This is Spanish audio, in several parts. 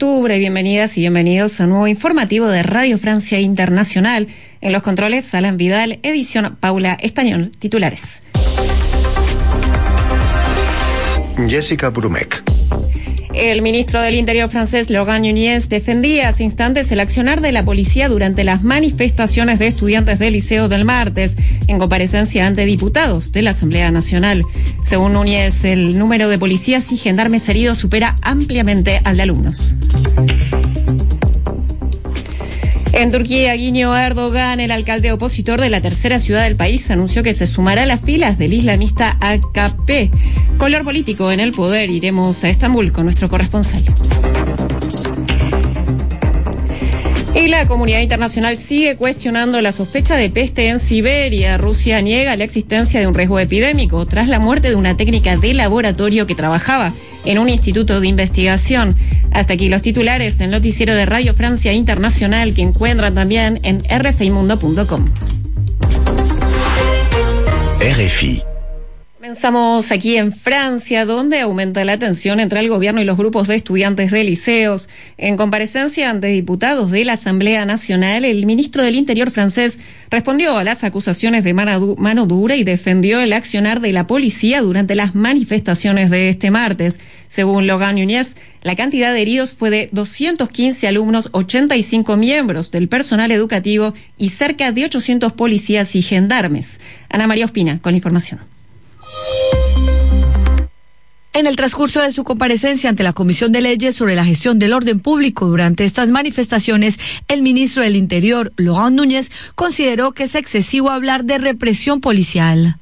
octubre. Bienvenidas y bienvenidos a un nuevo informativo de Radio Francia Internacional. En los controles, Alan Vidal, edición Paula Estañón. Titulares. Jessica Brumec. El ministro del Interior francés, Laurent Nunez, defendía hace instantes el accionar de la policía durante las manifestaciones de estudiantes del liceo del martes, en comparecencia ante diputados de la Asamblea Nacional. Según Nunez, el número de policías y gendarmes heridos supera ampliamente al de alumnos. En Turquía, Guiño Erdogan, el alcalde opositor de la tercera ciudad del país, anunció que se sumará a las filas del islamista AKP. Color político en el poder. Iremos a Estambul con nuestro corresponsal. Y la comunidad internacional sigue cuestionando la sospecha de peste en Siberia. Rusia niega la existencia de un riesgo epidémico tras la muerte de una técnica de laboratorio que trabajaba en un instituto de investigación. Hasta aquí los titulares del noticiero de Radio Francia Internacional, que encuentran también en rfimundo.com. RFI. Comenzamos aquí en Francia, donde aumenta la tensión entre el gobierno y los grupos de estudiantes de liceos. En comparecencia ante diputados de la Asamblea Nacional, el ministro del Interior francés respondió a las acusaciones de mano dura y defendió el accionar de la policía durante las manifestaciones de este martes. Según Laurent Nunez, la cantidad de heridos fue de 215 alumnos, 85 miembros del personal educativo y cerca de 800 policías y gendarmes. Ana María Ospina con la información. En el transcurso de su comparecencia ante la Comisión de Leyes sobre la gestión del orden público durante estas manifestaciones, el ministro del Interior, Laurent Nunez, consideró que es excesivo hablar de represión policial.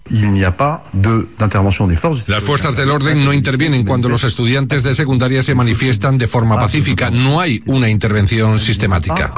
Las fuerzas del orden no intervienen cuando los estudiantes de secundaria se manifiestan de forma pacífica. No hay una intervención sistemática.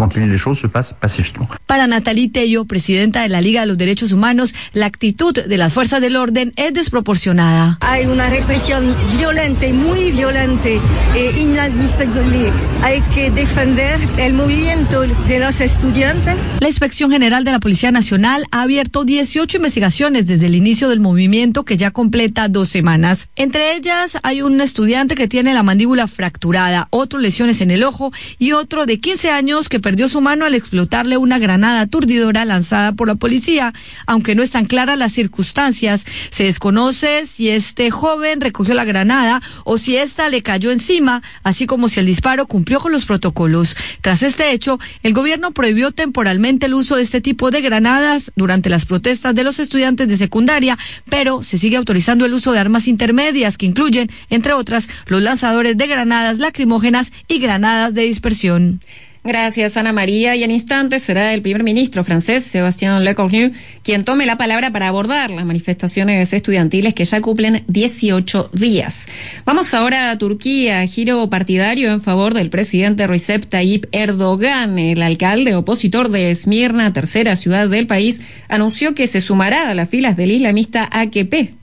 Para Nathalie Tello, presidenta de la Liga de los Derechos Humanos, la actitud de las fuerzas del orden es desproporcionada. Hay una represión violenta, muy violenta e inadmisible. Hay que defender el movimiento de los estudiantes. La Inspección General de la Policía Nacional ha abierto 18 investigaciones desde el inicio del movimiento, que ya completa 2 semanas. Entre ellas hay un estudiante que tiene la mandíbula fracturada, otro lesiones en el ojo y otro de 15 años que perdió su mano al explotarle una granada aturdidora lanzada por la policía. Aunque no están claras las circunstancias, se desconoce si este joven recogió la granada o si ésta le cayó encima, así como si el disparo cumplió con los protocolos. Tras este hecho, el gobierno prohibió temporalmente el uso de este tipo de granadas durante las protestas de los estudiantes de secundaria, pero se sigue autorizando el uso de armas intermedias que incluyen, entre otras, los lanzadores de granadas lacrimógenas y granadas de dispersión. Gracias, Ana María. Y en instantes será el primer ministro francés, Sébastien Lecornu, quien tome la palabra para abordar las manifestaciones estudiantiles que ya cumplen 18 días. Vamos ahora a Turquía, giro partidario en favor del presidente Recep Tayyip Erdogan. El alcalde opositor de Esmirna, tercera ciudad del país, anunció que se sumará a las filas del islamista AKP.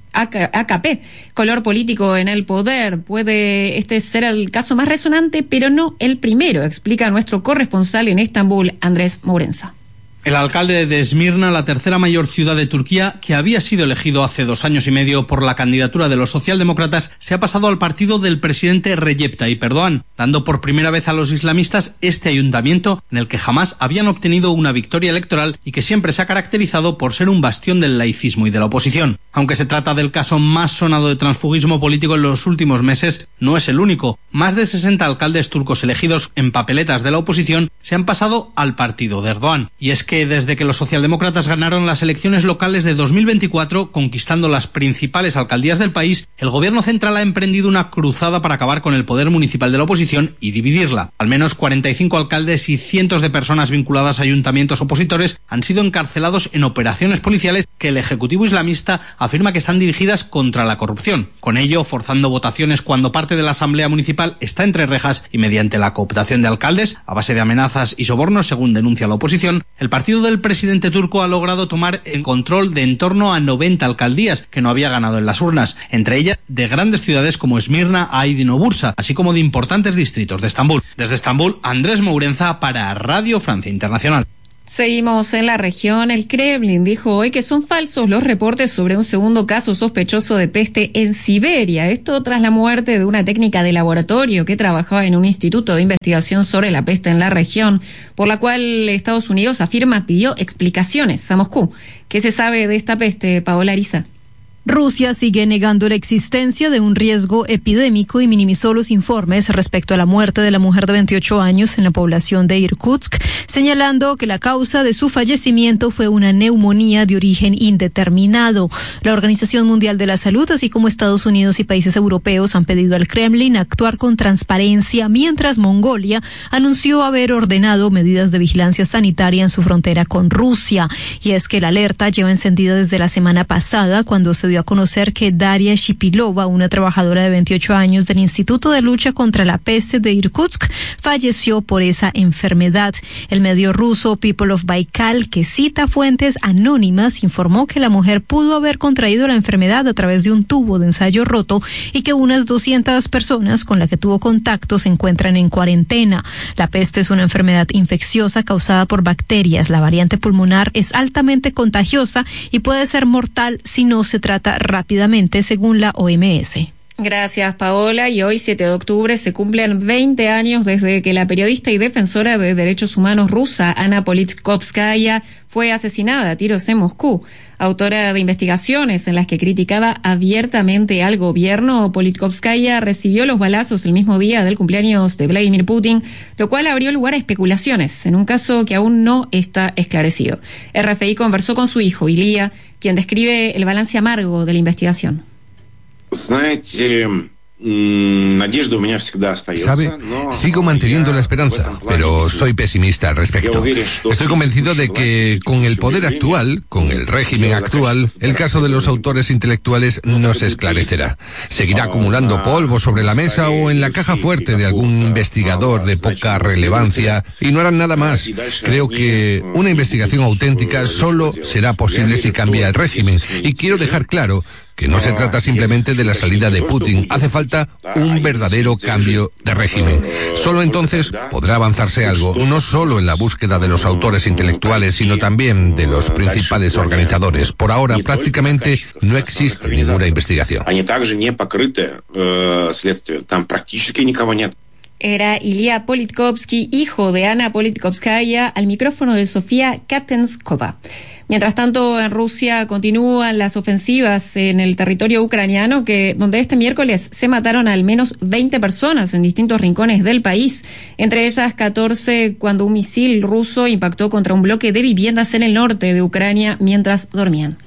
Color político en el poder. Puede este ser el caso más resonante, pero no el primero, explica nuestro corresponsal en Estambul, Andrés Mourenza. El alcalde de Esmirna, la tercera mayor ciudad de Turquía, que había sido elegido hace 2 años y medio por la candidatura de los socialdemócratas, se ha pasado al partido del presidente Recep Tayyip Erdogan, dando por primera vez a los islamistas este ayuntamiento en el que jamás habían obtenido una victoria electoral y que siempre se ha caracterizado por ser un bastión del laicismo y de la oposición. Aunque se trata del caso más sonado de transfugismo político en los últimos meses, no es el único. Más de 60 alcaldes turcos elegidos en papeletas de la oposición se han pasado al partido de Erdogan. Y es que desde que los socialdemócratas ganaron las elecciones locales de 2024, conquistando las principales alcaldías del país, el gobierno central ha emprendido una cruzada para acabar con el poder municipal de la oposición y dividirla. Al menos 45 alcaldes y cientos de personas vinculadas a ayuntamientos opositores han sido encarcelados en operaciones policiales que el Ejecutivo Islamista afirma que están dirigidas contra la corrupción. Con ello, forzando votaciones cuando parte de la Asamblea Municipal está entre rejas y mediante la cooptación de alcaldes, a base de amenazas y sobornos, según denuncia la oposición, el partido del presidente turco ha logrado tomar el control de en torno a 90 alcaldías que no había ganado en las urnas, entre ellas de grandes ciudades como Esmirna, Aydin o Bursa, así como de importantes distritos de Estambul. Desde Estambul, Andrés Mourenza para Radio Francia Internacional. Seguimos en la región. El Kremlin dijo hoy que son falsos los reportes sobre un segundo caso sospechoso de peste en Siberia. Esto tras la muerte de una técnica de laboratorio que trabajaba en un instituto de investigación sobre la peste en la región, por la cual Estados Unidos afirma pidió explicaciones a Moscú. ¿Qué se sabe de esta peste, Paola Ariza? Rusia sigue negando la existencia de un riesgo epidémico y minimizó los informes respecto a la muerte de la mujer de 28 años en la población de Irkutsk, señalando que la causa de su fallecimiento fue una neumonía de origen indeterminado. La Organización Mundial de la Salud, así como Estados Unidos y países europeos, han pedido al Kremlin actuar con transparencia, mientras Mongolia anunció haber ordenado medidas de vigilancia sanitaria en su frontera con Rusia. Y es que la alerta lleva encendida desde la semana pasada, cuando se dio a conocer que Daria Shipilova, una trabajadora de 28 años del Instituto de Lucha contra la Peste de Irkutsk, falleció por esa enfermedad. El medio ruso People of Baikal, que cita fuentes anónimas, informó que la mujer pudo haber contraído la enfermedad a través de un tubo de ensayo roto y que unas 200 personas con las que tuvo contacto se encuentran en cuarentena. La peste es una enfermedad infecciosa causada por bacterias. La variante pulmonar es altamente contagiosa y puede ser mortal si no se trata rápidamente, según la OMS. Gracias, Paola. Y hoy, 7 de octubre, se cumplen 20 años desde que la periodista y defensora de derechos humanos rusa, Ana Politkovskaya, fue asesinada a tiros en Moscú. Autora de investigaciones en las que criticaba abiertamente al gobierno, Politkovskaya recibió los balazos el mismo día del cumpleaños de Vladimir Putin, lo cual abrió lugar a especulaciones en un caso que aún no está esclarecido. RFI conversó con su hijo, Ilya, quien describe el balance amargo de la investigación. ¿Sabe? Sigo manteniendo la esperanza, pero soy pesimista al respecto. Estoy convencido de que con el poder actual, con el régimen actual, el caso de los autores intelectuales no se esclarecerá. Seguirá acumulando polvo sobre la mesa o en la caja fuerte de algún investigador de poca relevancia y no harán nada más. Creo que una investigación auténtica solo será posible si cambia el régimen. Y quiero dejar claro que no se trata simplemente de la salida de Putin, hace falta un verdadero cambio de régimen. Solo entonces podrá avanzarse algo, no solo en la búsqueda de los autores intelectuales, sino también de los principales organizadores. Por ahora, prácticamente no existe ninguna investigación. Era Ilya Politkovsky, hijo de Ana Politkovskaya, al micrófono de Sofía Katenskova. Mientras tanto, en Rusia continúan las ofensivas en el territorio ucraniano, donde este miércoles se mataron al menos 20 personas en distintos rincones del país, entre ellas 14 cuando un misil ruso impactó contra un bloque de viviendas en el norte de Ucrania mientras dormían.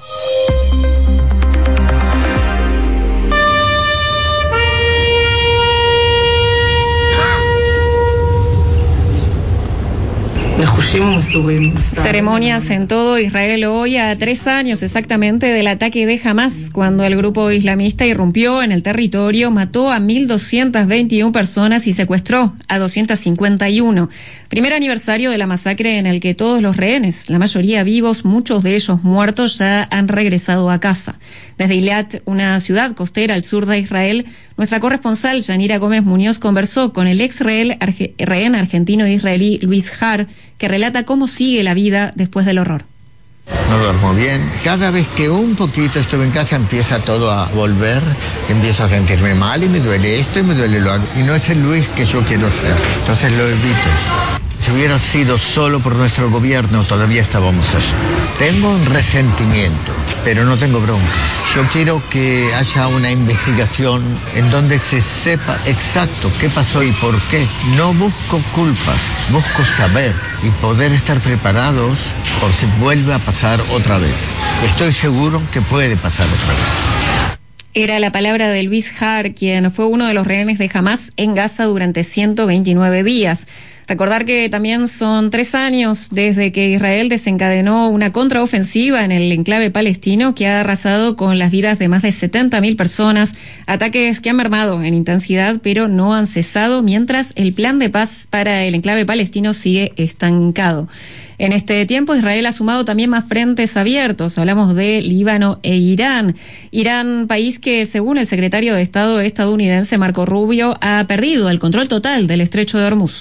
Ceremonias en todo Israel hoy, a 3 años exactamente del ataque de Hamás, cuando el grupo islamista irrumpió en el territorio, mató a 1.221 personas y secuestró a 251. Primer aniversario de la masacre en el que todos los rehenes, la mayoría vivos, muchos de ellos muertos, ya han regresado a casa. Desde Eilat, una ciudad costera al sur de Israel, nuestra corresponsal Yanira Gómez Muñoz conversó con el ex rehén argentino-israelí Luis Har, que relata cómo sigue la vida después del horror. No duermo bien. Cada vez que un poquito estuve en casa empieza todo a volver. Empiezo a sentirme mal y me duele esto y me duele lo otro. Y no es el Luis que yo quiero ser. Entonces lo evito. Si hubiera sido solo por nuestro gobierno, todavía estábamos allá. Tengo un resentimiento, pero no tengo bronca. Yo quiero que haya una investigación en donde se sepa exacto qué pasó y por qué. No busco culpas, busco saber y poder estar preparados por si vuelve a pasar otra vez. Estoy seguro que puede pasar otra vez. Era la palabra de Luis Har, quien fue uno de los rehenes de Hamás en Gaza durante 129 días. Recordar que también son 3 años desde que Israel desencadenó una contraofensiva en el enclave palestino que ha arrasado con las vidas de más de 70.000 personas, ataques que han mermado en intensidad pero no han cesado, mientras el plan de paz para el enclave palestino sigue estancado. En este tiempo, Israel ha sumado también más frentes abiertos. Hablamos de Líbano e Irán. Irán, país que, según el secretario de Estado estadounidense Marco Rubio, ha perdido el control total del estrecho de Hormuz.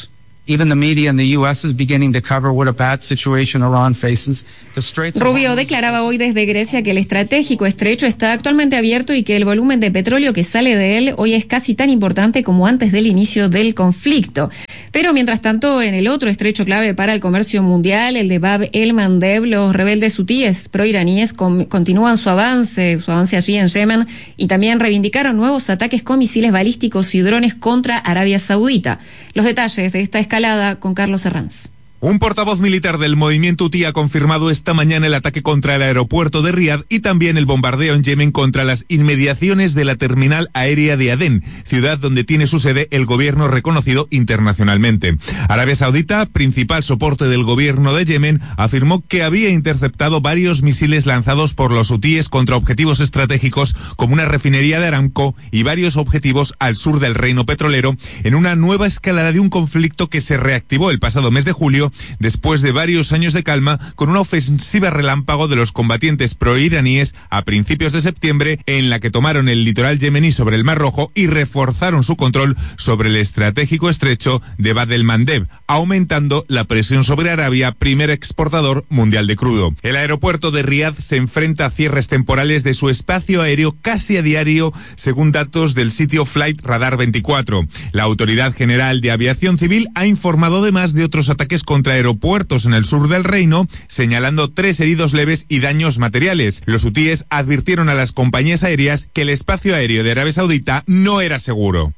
Rubio declaraba hoy desde Grecia que el estratégico estrecho está actualmente abierto y que el volumen de petróleo que sale de él hoy es casi tan importante como antes del inicio del conflicto. Pero mientras tanto, en el otro estrecho clave para el comercio mundial, el de Bab el Mandeb, los rebeldes hutíes proiraníes continúan su avance allí en Yemen y también reivindicaron nuevos ataques con misiles balísticos y drones contra Arabia Saudita. Los detalles de esta escalada con Carlos Herranz. Un portavoz militar del movimiento hutí ha confirmado esta mañana el ataque contra el aeropuerto de Riad y también el bombardeo en Yemen contra las inmediaciones de la terminal aérea de Adén, ciudad donde tiene su sede el gobierno reconocido internacionalmente. Arabia Saudita, principal soporte del gobierno de Yemen, afirmó que había interceptado varios misiles lanzados por los hutíes contra objetivos estratégicos como una refinería de Aramco y varios objetivos al sur del reino petrolero, en una nueva escalada de un conflicto que se reactivó el pasado mes de julio después de varios años de calma, con una ofensiva relámpago de los combatientes proiraníes a principios de septiembre, en la que tomaron el litoral yemení sobre el Mar Rojo y reforzaron su control sobre el estratégico estrecho de Bab el Mandeb, aumentando la presión sobre Arabia, primer exportador mundial de crudo. El aeropuerto de Riad se enfrenta a cierres temporales de su espacio aéreo casi a diario, según datos del sitio Flight Radar 24. La Autoridad General de Aviación Civil ha informado además de otros ataques contra aeropuertos en el sur del reino, señalando 3 heridos leves y daños materiales. Los hutíes advirtieron a las compañías aéreas que el espacio aéreo de Arabia Saudita no era seguro.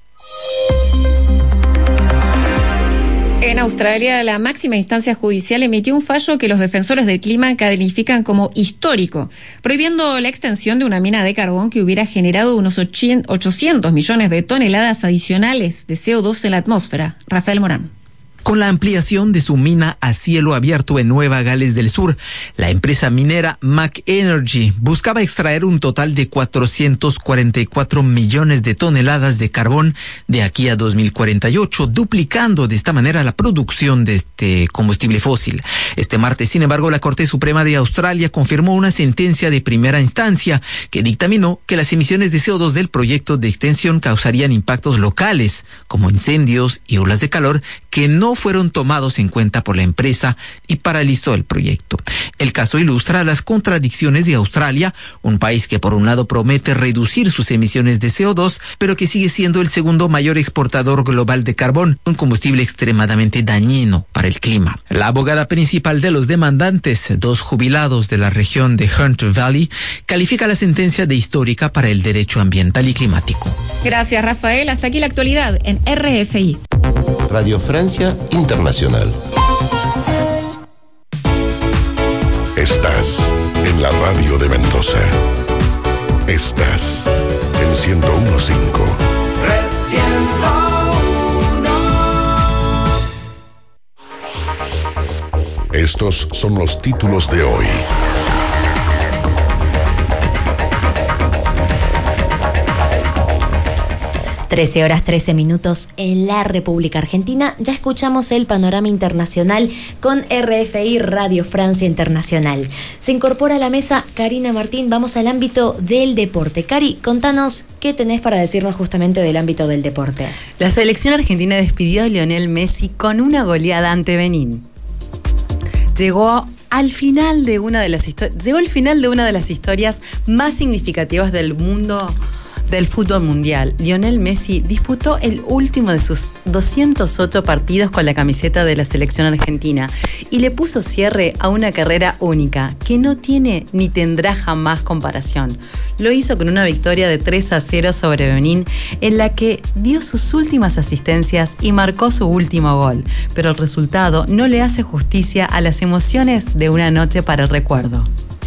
En Australia, la máxima instancia judicial emitió un fallo que los defensores del clima califican como histórico, prohibiendo la extensión de una mina de carbón que hubiera generado unos 800 millones de toneladas adicionales de CO2 en la atmósfera. Rafael Morán. Con la ampliación de su mina a cielo abierto en Nueva Gales del Sur, la empresa minera Mac Energy buscaba extraer un total de 444 millones de toneladas de carbón de aquí a 2048, duplicando de esta manera la producción de este combustible fósil. Este martes, sin embargo, la Corte Suprema de Australia confirmó una sentencia de primera instancia que dictaminó que las emisiones de CO2 del proyecto de extensión causarían impactos locales, como incendios y olas de calor, que no fueron tomados en cuenta por la empresa y paralizó el proyecto. El caso ilustra las contradicciones de Australia, un país que por un lado promete reducir sus emisiones de CO2, pero que sigue siendo el segundo mayor exportador global de carbón, un combustible extremadamente dañino para el clima. La abogada principal de los demandantes, 2 jubilados de la región de Hunter Valley, califica la sentencia de histórica para el derecho ambiental y climático. Gracias, Rafael. Hasta aquí la actualidad en RFI. Radio Francia Internacional. Estás en la radio de Mendoza. Estás en 101.5. Red 101. Estos son los títulos de hoy. 13:13 en la República Argentina. Ya escuchamos el panorama internacional con RFI Radio Francia Internacional. Se incorpora a la mesa Karina Martín. Vamos al ámbito del deporte. Cari, contanos qué tenés para decirnos justamente del ámbito del deporte. La selección argentina despidió a Lionel Messi con una goleada ante Benín. Llegó al final de una de las historias más significativas del mundo del fútbol mundial. Lionel Messi disputó el último de sus 208 partidos con la camiseta de la selección argentina y le puso cierre a una carrera única que no tiene ni tendrá jamás comparación. Lo hizo con una victoria de 3-0 sobre Benín, en la que dio sus últimas asistencias y marcó su último gol, pero el resultado no le hace justicia a las emociones de una noche para el recuerdo.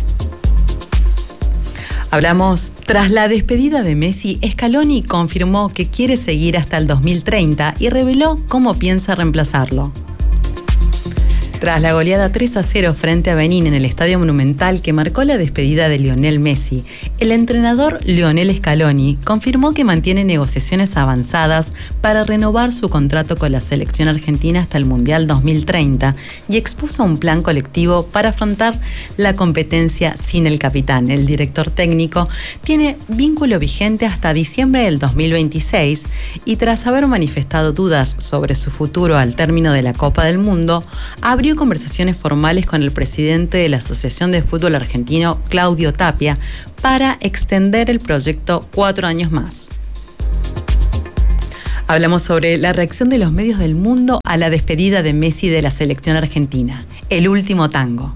Hablamos, tras la despedida de Messi, Scaloni confirmó que quiere seguir hasta el 2030 y reveló cómo piensa reemplazarlo. Tras la goleada 3-0 frente a Benín en el Estadio Monumental que marcó la despedida de Lionel Messi, el entrenador Lionel Scaloni confirmó que mantiene negociaciones avanzadas para renovar su contrato con la selección argentina hasta el Mundial 2030 y expuso un plan colectivo para afrontar la competencia sin el capitán. El director técnico tiene vínculo vigente hasta diciembre del 2026 y tras haber manifestado dudas sobre su futuro al término de la Copa del Mundo, abrió conversaciones formales con el presidente de la Asociación de Fútbol Argentino, Claudio Tapia, para extender el proyecto 4 años más. Hablamos sobre la reacción de los medios del mundo a la despedida de Messi de la selección argentina, el último tango.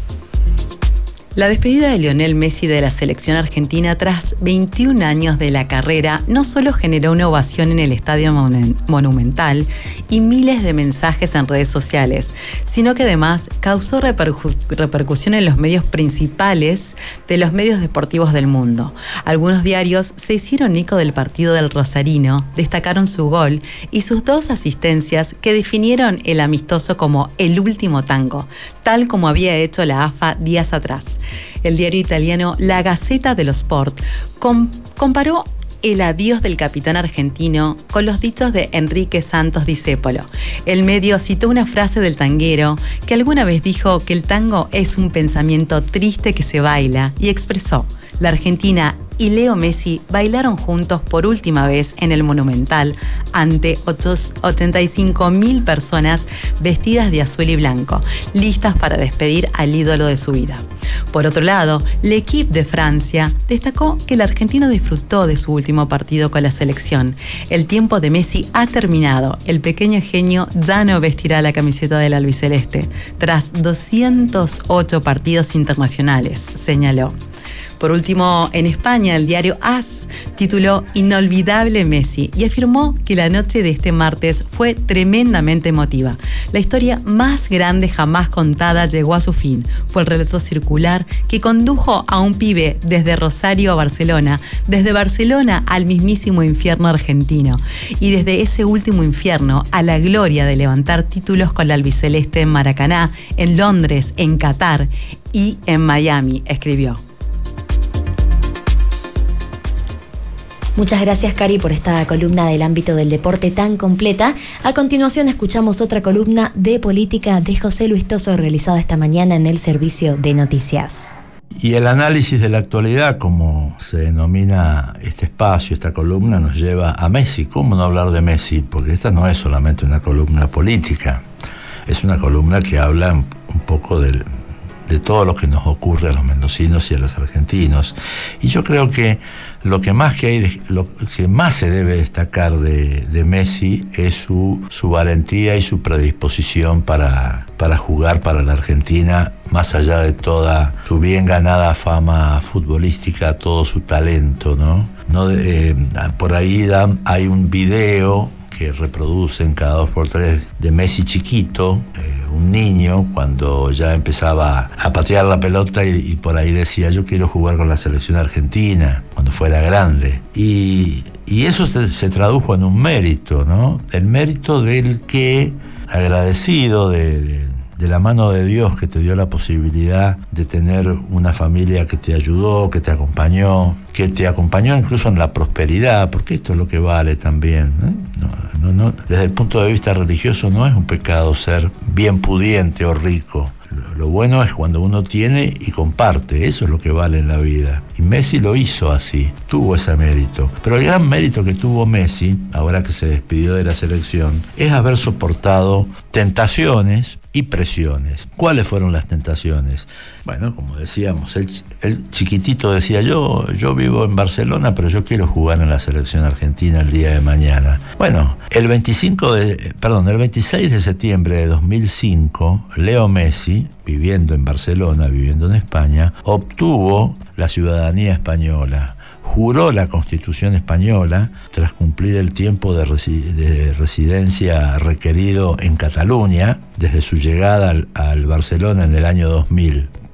La despedida de Lionel Messi de la selección argentina tras 21 años de la carrera no solo generó una ovación en el Estadio Monumental y miles de mensajes en redes sociales, sino que además causó repercusión en los medios principales de los medios deportivos del mundo. Algunos diarios se hicieron eco del partido del Rosarino, destacaron su gol y sus 2 asistencias que definieron el amistoso como el último tango, tal como había hecho la AFA días atrás. El diario italiano La Gazzetta dello Sport comparó el adiós del capitán argentino con los dichos de Enrique Santos Discépolo. El medio citó una frase del tanguero que alguna vez dijo que el tango es un pensamiento triste que se baila y expresó: la Argentina y Leo Messi bailaron juntos por última vez en el Monumental ante 85.000 personas vestidas de azul y blanco, listas para despedir al ídolo de su vida. Por otro lado, L'Équipe de Francia destacó que el argentino disfrutó de su último partido con la selección. El tiempo de Messi ha terminado. El pequeño genio ya no vestirá la camiseta del albiceleste, tras 208 partidos internacionales, señaló. Por último, en España, el diario AS tituló Inolvidable Messi y afirmó que la noche de este martes fue tremendamente emotiva. La historia más grande jamás contada llegó a su fin. Fue el relato circular que condujo a un pibe desde Rosario a Barcelona, desde Barcelona al mismísimo infierno argentino y desde ese último infierno a la gloria de levantar títulos con la albiceleste en Maracaná, en Londres, en Qatar y en Miami, escribió. Muchas gracias, Cari, por esta columna del ámbito del deporte tan completa. A continuación escuchamos otra columna de política de José Luis Toso realizada esta mañana en el Servicio de Noticias. Y el análisis de la actualidad, como se denomina este espacio, esta columna, nos lleva a Messi. ¿Cómo no hablar de Messi? Porque esta no es solamente una columna política, es una columna que habla un poco de todo lo que nos ocurre a los mendocinos y a los argentinos. Y yo creo que lo que más se debe destacar de Messi es su valentía y su predisposición para jugar para la Argentina, más allá de toda su bien ganada fama futbolística, todo su talento, ¿no? Por ahí hay un video que reproducen cada 2x3 de Messi chiquito, un niño, cuando ya empezaba a patear la pelota y por ahí decía: yo quiero jugar con la selección argentina cuando fuera grande. Y eso se tradujo en un mérito, ¿no? El mérito del que, agradecido de la mano de Dios que te dio la posibilidad de tener una familia que te ayudó, que te acompañó incluso en la prosperidad, porque esto es lo que vale también, ¿eh? No, desde el punto de vista religioso no es un pecado ser bien pudiente o rico. Lo bueno es cuando uno tiene y comparte, eso es lo que vale en la vida. Y Messi lo hizo así, tuvo ese mérito. Pero el gran mérito que tuvo Messi, ahora que se despidió de la selección, es haber soportado tentaciones y presiones. ¿Cuáles fueron las tentaciones? Bueno, como decíamos, el chiquitito decía: yo vivo en Barcelona, pero yo quiero jugar en la selección argentina el día de mañana. Bueno, el 26 de septiembre de 2005, Leo Messi, viviendo en Barcelona, viviendo en España, obtuvo la ciudadanía española. Juró la Constitución española tras cumplir el tiempo de residencia requerido en Cataluña desde su llegada al Barcelona en el año 2000.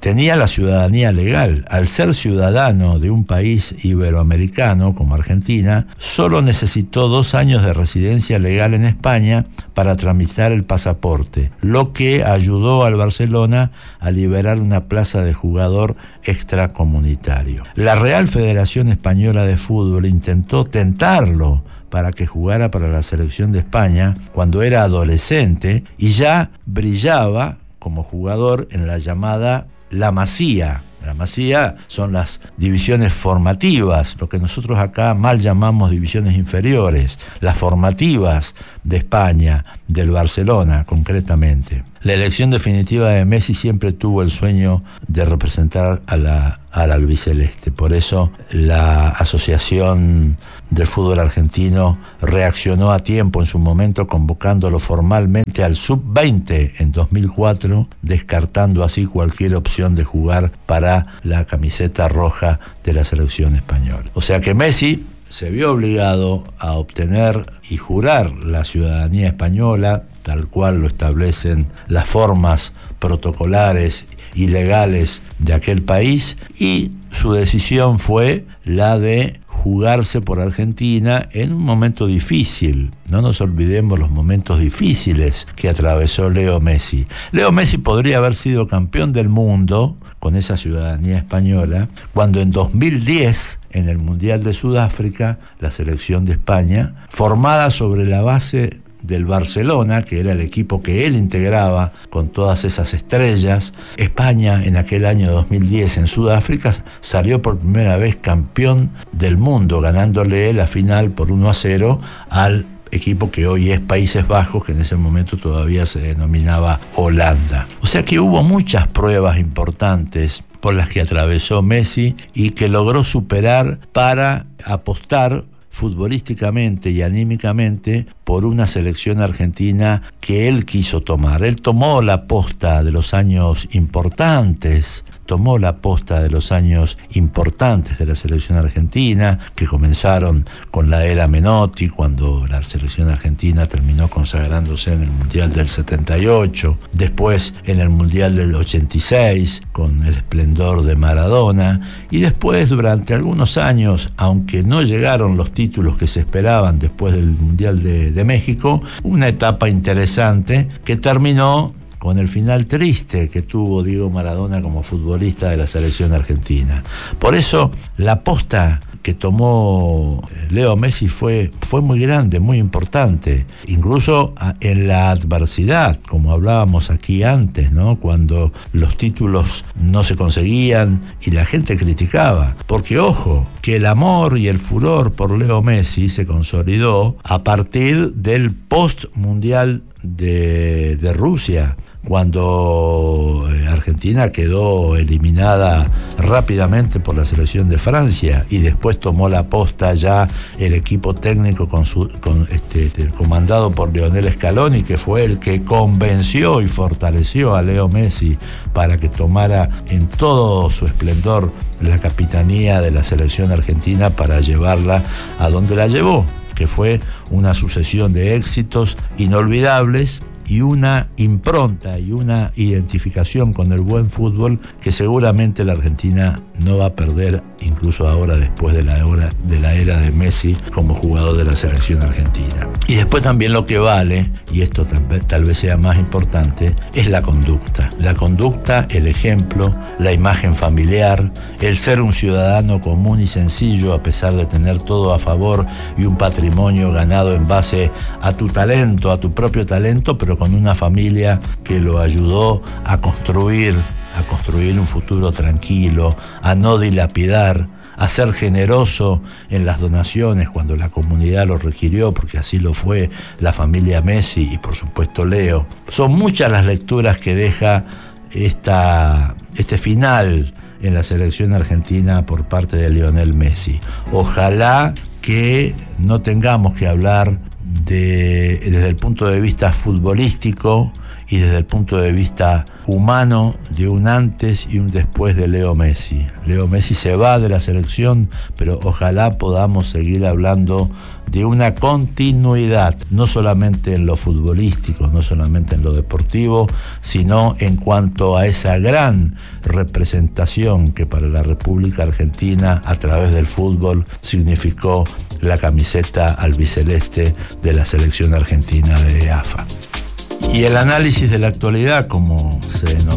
tenía la ciudadanía legal. Al ser ciudadano de un país iberoamericano como Argentina, solo necesitó 2 años de residencia legal en España para tramitar el pasaporte, lo que ayudó al Barcelona a liberar una plaza de jugador extracomunitario. La Real Federación Española de Fútbol intentó tentarlo para que jugara para la selección de España cuando era adolescente y ya brillaba como jugador en la llamada La Masía. La Masía son las divisiones formativas, lo que nosotros acá mal llamamos divisiones inferiores, las formativas de España, del Barcelona concretamente. La elección definitiva de Messi siempre tuvo el sueño de representar al albiceleste. Por eso la Asociación del Fútbol Argentino reaccionó a tiempo en su momento, convocándolo formalmente al Sub-20 en 2004, descartando así cualquier opción de jugar para la camiseta roja de la selección española. O sea que Messi se vio obligado a obtener y jurar la ciudadanía española, tal cual lo establecen las formas protocolares y legales de aquel país, y su decisión fue la de jugarse por Argentina en un momento difícil. No nos olvidemos los momentos difíciles que atravesó Leo Messi. Leo Messi podría haber sido campeón del mundo con esa ciudadanía española, cuando en 2010, en el Mundial de Sudáfrica, la selección de España, formada sobre la base del Barcelona, que era el equipo que él integraba con todas esas estrellas, España en aquel año 2010 en Sudáfrica salió por primera vez campeón del mundo, ganándole la final por 1-0 al equipo que hoy es Países Bajos, que en ese momento todavía se denominaba Holanda. O sea que hubo muchas pruebas importantes por las que atravesó Messi y que logró superar para apostar futbolísticamente y anímicamente por una selección argentina que él quiso tomar. Él tomó la posta de los años importantes, de la selección argentina, que comenzaron con la era Menotti, cuando la selección argentina terminó consagrándose en el Mundial del 78, después en el Mundial del 86, con el esplendor de Maradona, y después durante algunos años, aunque no llegaron los títulos que se esperaban después del Mundial de México, una etapa interesante que terminó con el final triste que tuvo Diego Maradona como futbolista de la selección argentina. Por eso la aposta que tomó Leo Messi fue muy grande, muy importante, incluso en la adversidad, como hablábamos aquí antes, ¿no? Cuando los títulos no se conseguían y la gente criticaba. Porque ojo, que el amor y el furor por Leo Messi se consolidó a partir del post-mundial de Rusia, cuando Argentina quedó eliminada rápidamente por la selección de Francia, y después tomó la posta ya el equipo técnico comandado por Lionel Scaloni, que fue el que convenció y fortaleció a Leo Messi para que tomara en todo su esplendor la capitanía de la selección argentina para llevarla a donde la llevó, que fue una sucesión de éxitos inolvidables y una impronta y una identificación con el buen fútbol que seguramente la Argentina no va a perder, incluso ahora después de la era de Messi como jugador de la selección argentina. Y después también lo que vale, y esto tal vez sea más importante, es la conducta. La conducta, el ejemplo, la imagen familiar, el ser un ciudadano común y sencillo a pesar de tener todo a favor y un patrimonio ganado en base a tu talento, a tu propio talento, pero con una familia que lo ayudó a construir un futuro tranquilo, a no dilapidar, a ser generoso en las donaciones cuando la comunidad lo requirió, porque así lo fue la familia Messi y por supuesto Leo. Son muchas las lecturas que deja este final en la selección argentina por parte de Lionel Messi. Ojalá que no tengamos que hablar desde el punto de vista futbolístico y desde el punto de vista humano de un antes y un después de Leo Messi. Leo Messi se va de la selección, pero ojalá podamos seguir hablando de una continuidad, no solamente en lo futbolístico, no solamente en lo deportivo, sino en cuanto a esa gran representación que para la República Argentina, a través del fútbol, significó la camiseta albiceleste de la selección argentina de AFA. Y el análisis de la actualidad, como se denomina